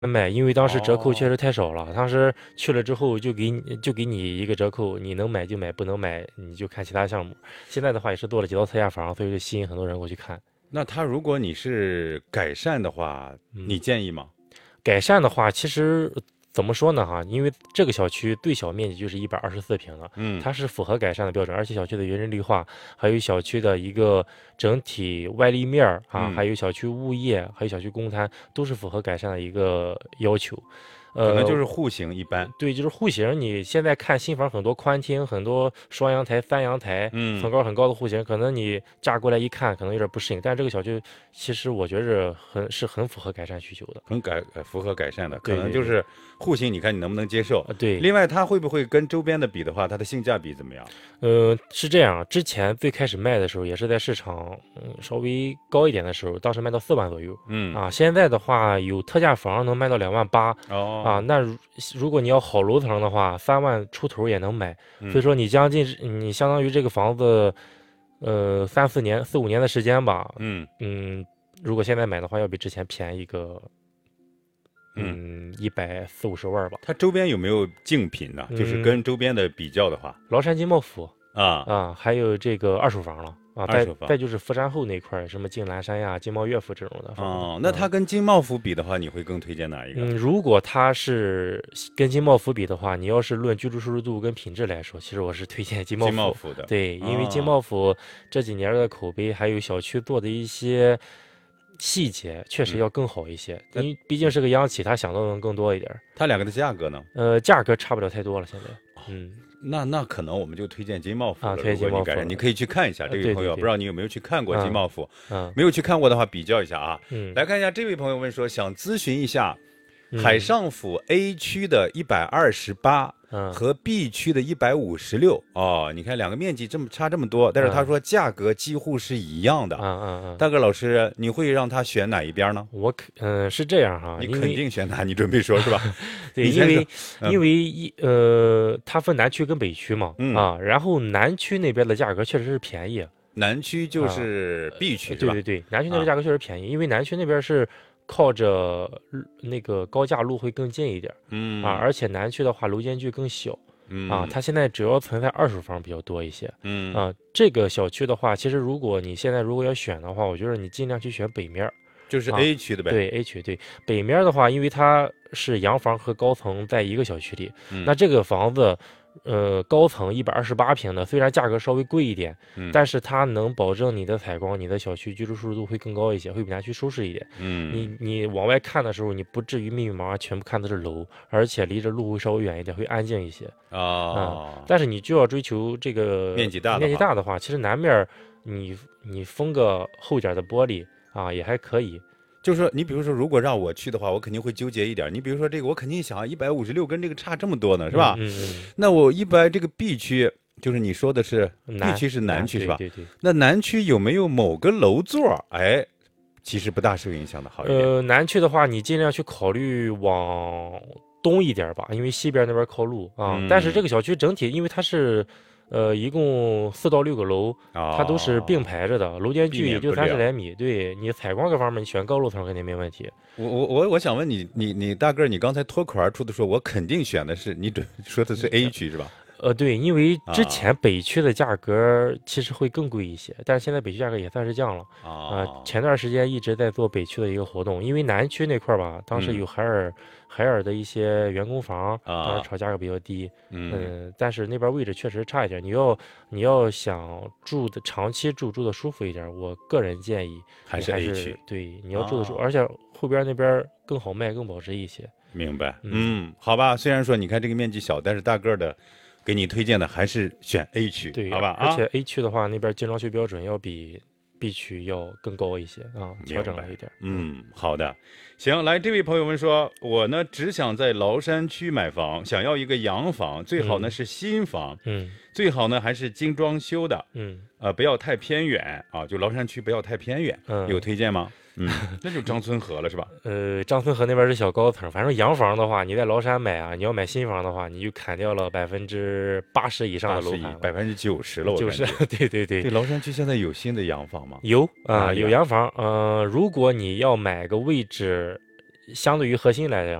买，因为当时折扣确哦， 实太少了，当时去了之后就给你一个折扣，你能买就买，不能买你就看其他项目。现在的话也是做了几套特价房，所以就吸引很多人过去看。 那他如果你是改善的话，你嗯。 建议吗？ 改善的话，其实怎么说呢哈？因为这个小区最小面积就是124平了， 嗯， 它是符合改善的标准，而且小区的园林绿化，还有小区的一个整体外立面儿啊， 嗯， 还有小区物业，还有小区公摊，都是符合改善的一个要求。 可能就呃， 是户型一般。 对，就是户型。你现在看新房很多宽厅，很多双阳台、三阳台， 嗯， 层高很高的户型，可能你嫁过来一看，可能有点不适应。但这个小区其实我觉着很符合改善需求的。 符合改善的，可对对对。 能就是户型，你看你能不能接受？ 对。 另外，它会不会跟周边的比的话，它的性价比怎么样？ 是这样，之前最开始卖的时候，也是在市场稍微高一点的时候，当时卖到4万左右嗯， 啊。现在的话，有特价房能卖到2万8啊。 哦， 那如果你要好楼层的话，3万出头也能买。所以嗯说你相当于这个房子，3、4年、4、5年的时间吧。 嗯嗯，如果现在买的话，要比之前便宜个嗯， 140、50万吧。 它周边有没有竞品呢？就是嗯， 跟周边的比较的话， 崂山金茂府。 啊， 啊，还有这个二手房了啊，再二手房。 再就是福山后那块儿，什么金兰山呀、金茂悦府这种的房子。 哦，那它跟金茂府比的话，你会更推荐哪一个？ 如果它是跟金茂府比的话，你要是论居住舒适度跟品质来说，其实我是推荐金茂金茂府。 府的。 对，因为金啊， 茂府这几年的口碑，还有小区做的一些细节，确实嗯， 要更好一些。 那因为毕竟是个央企，他想到的能更多一点儿。 它两个的价格呢？ 价格差不了太多了，现在。嗯。 那可能我们就推荐金茂府啊， 了。 推如果你改善， 荐金茂府了。 你可以去看一下这位朋友，不知对对对。 道你有没有去看过金嗯茂府？ 嗯没有去看过的话，比较一下啊。 嗯来看一下，这位朋友问说，想咨询一下海嗯上府 A 区的128 嗯和 B 区的156。哦，你看两个面积差这么多，但是他嗯说价格几乎是一样的。 嗯。 大哥老师，你会让他选哪一边呢？ 是这样哈， 你肯因为定选哪？你准备说是吧？ 对， 你先说。嗯它分南区跟北区嘛嗯， 啊，然后南区那边的价格确实是便宜南区就啊。 是 B 区是吧？ 对对对，南区那边啊， 价格确实便宜，因为南区那边是靠着那个高架路会更近一点啊， 嗯而且南区的话楼间距更小啊， 嗯它现在主要存在二手房比较多一些嗯， 啊。这个小区的话，其实如果你现在如果要选的话，我觉得你尽量去选北面儿就是啊。 A 区的呗。 对 A 区，对北面的话，因为它是洋房和高层在一个小区里， 嗯那这个房子，高层128平的，虽然价格稍微贵一点， 嗯但是它能保证你的采光，你的小区居住舒适度会更高一些，会比南区舒适一点。 嗯你往外看的时候，你不至于密密麻麻全部看的是楼，而且离着路会稍微远一点，会安静一些。 啊， 但是你就要追求这个面积大的面积话， 大的话，其实南面儿你封个厚点儿的玻璃啊，也还可以。 就是说你比如说，如果让我去的话，我肯定会纠结一点。你比如说这个，我肯定想156跟这个差这么多呢，是吧？ 嗯。 那我一般这个 B 区，就是你说的是 B 区是南南， 区是吧？ 对对对。 那南区有没有某个楼座儿，哎，其实不大受影响的好一点？ 南区的话，你尽量去考虑往东一点儿吧，因为西边那边靠路啊。但是这嗯， 个小区整体，因为它是，一共4到6个楼，它都是并哦， 排着的，楼间避距也就免不了。 30来米。对你采光各方面，你选高楼层肯定没问题。 我想问你，你大个儿，你刚才脱口而出的说，我肯定选的是，你准说的是 A 区是吧？ 对，因为之啊前北区的价格其实会更贵一些，但是现在北区价格也算是降了。 啊， 前段时间一直在做北区的一个活动，因为南区那块儿吧，当时嗯有海尔的一些员工房，当时啊炒价格比较低。 嗯， 但是那边位置确实差一点，你要想长期住的舒服一点，我个人建议还是你还 A 是区对你要住的舒服， 啊。 而且后边那边更好卖，更保值一些。 明白， 嗯， 好吧。虽然说你看这个面积小，但是大个儿的，给你推荐的还是选 A 区， 对， 好吧？啊， 而且 A 区的话，那边精装修标准要比 B 区要更高一些啊，调明白。 整了一点。 好的，行。来，这位朋友们说，我呢只想在崂山区买房，想要一个洋房，最好呢嗯是新房， 嗯最好呢还是精装修的， 嗯不要太偏远啊，就崂山区不要太偏远，有嗯。 推荐吗？那就张村河了是吧？ 张村河那边是小高层，反正洋房的话，你在崂山买啊，你要买新房的话，你就砍掉了80%以上的楼盘了。 90%了，我就是， 感觉。 对对对。 对，崂山区现在有新的洋房吗？ 有啊， 哪里啊？ 有洋房。如果你要买个位置相对于核心来讲，